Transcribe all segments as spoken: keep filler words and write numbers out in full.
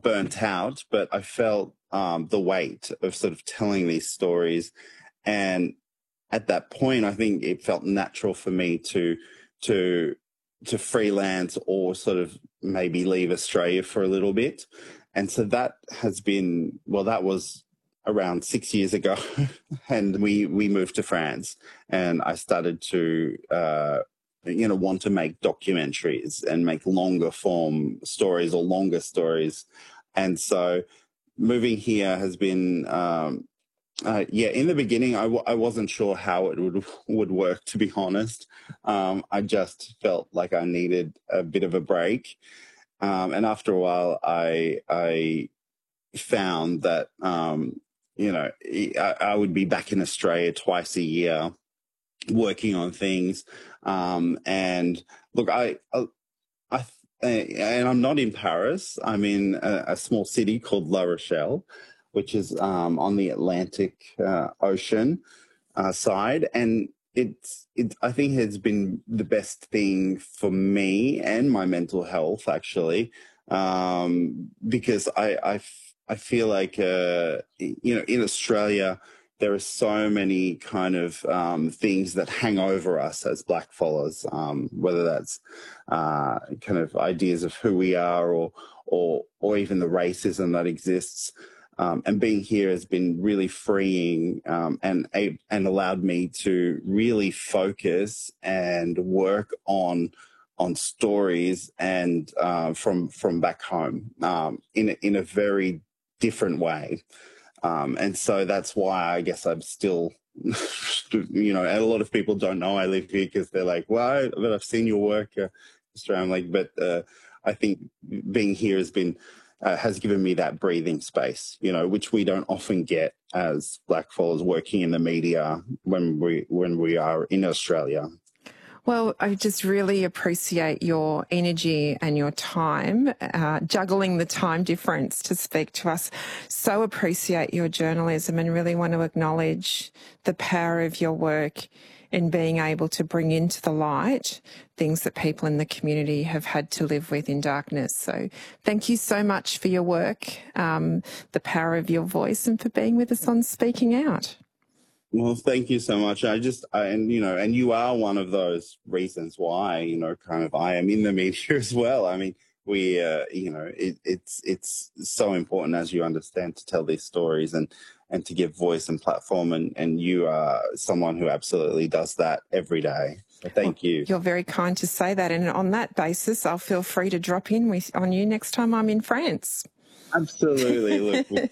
burnt out, but I felt um, the weight of sort of telling these stories. And at that point, I think it felt natural for me to to to freelance or sort of maybe leave Australia for a little bit. And so that has been, well, that was around six years ago. And we, we moved to France, and I started to, uh, you know, want to make documentaries and make longer form stories or longer stories. And so moving here has been, um, Uh, yeah, in the beginning, I, w- I wasn't sure how it would would work, to be honest. Um, I just felt like I needed a bit of a break. Um, and after a while, I I found that, um, you know, I, I would be back in Australia twice a year working on things. Um, and look, I, I, I, and I'm not in Paris. I'm in a, a small city called La Rochelle, which is um, on the Atlantic uh, Ocean uh, side. And it's, it, I think has been the best thing for me and my mental health, actually, um, because I, I, I feel like, uh, you know, in Australia, there are so many kind of um, things that hang over us as blackfellas, um, whether that's uh, kind of ideas of who we are, or, or, or even the racism that exists. Um, and being here has been really freeing, um, and a, and allowed me to really focus and work on on stories and uh, from from back home um, in a, in a very different way. Um, and so that's why I guess I'm still, you know, and a lot of people don't know I live here because they're like, well, but I've seen your work, uh, Australia. I'm like, but uh, I think being here has been. Uh, has given me that breathing space, you know, which we don't often get as blackfellas working in the media when we when we are in Australia. Well, I just really appreciate your energy and your time, uh, juggling the time difference to speak to us. So appreciate your journalism and really want to acknowledge the power of your work in being able to bring into the light things that people in the community have had to live with in darkness. So thank you so much for your work, um, the power of your voice, and for being with us on Speaking Out. Well, thank you so much. I just, I, and, you know, and you are one of those reasons why, you know, kind of I am in the media as well. I mean, we, uh, you know, it, it's, it's so important, as you understand, to tell these stories and, and to give voice and platform. And, and you are someone who absolutely does that every day. So thank well, you. You're very kind to say that. And on that basis, I'll feel free to drop in with on you next time I'm in France. Absolutely. Look, we,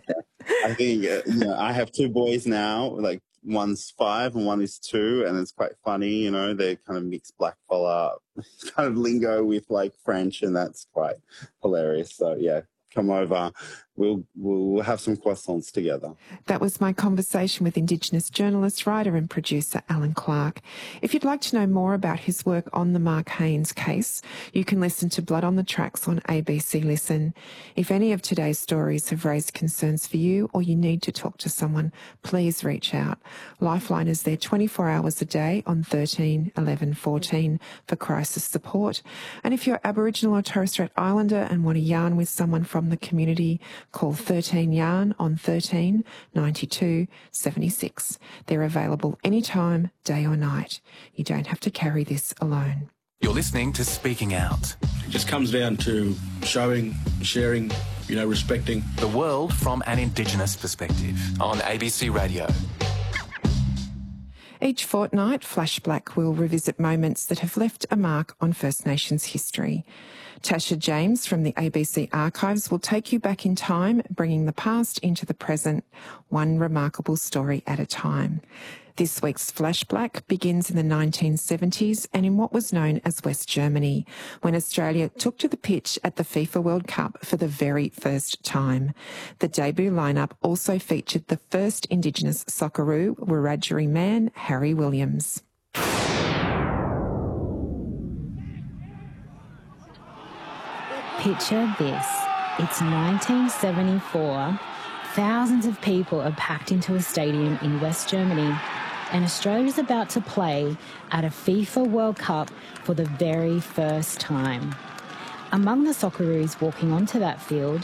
I think, uh, you know, I have two boys now, like one's five and one is two, and it's quite funny, you know, they kind of mix blackfella kind of lingo with like French, and that's quite hilarious. So yeah, come over. We'll, we'll have some croissants together. That was my conversation with Indigenous journalist, writer and producer Alan Clark. If you'd like to know more about his work on the Mark Haines case, you can listen to Blood on the Tracks on A B C Listen. If any of today's stories have raised concerns for you or you need to talk to someone, please reach out. Lifeline is there twenty-four hours a day on thirteen eleven fourteen for crisis support. And if you're Aboriginal or Torres Strait Islander and want to yarn with someone from the community, call thirteen yarn on thirteen ninety-two seventy-six. They're available anytime, day or night. You don't have to carry this alone. You're listening to Speaking Out. It just comes down to showing, sharing, you know, respecting the world from an Indigenous perspective on A B C Radio. Each fortnight, Flash Black will revisit moments that have left a mark on First Nations history. Tasha James from the A B C Archives will take you back in time, bringing the past into the present, one remarkable story at a time. This week's Flash Black begins in the nineteen seventies and in what was known as West Germany, when Australia took to the pitch at the FIFA World Cup for the very first time. The debut lineup also featured the first Indigenous Socceroo, Wiradjuri man, Harry Williams. Picture this. It's nineteen seventy-four. Thousands of people are packed into a stadium in West Germany, and Australia is about to play at a FIFA World Cup for the very first time. Among the Socceroos walking onto that field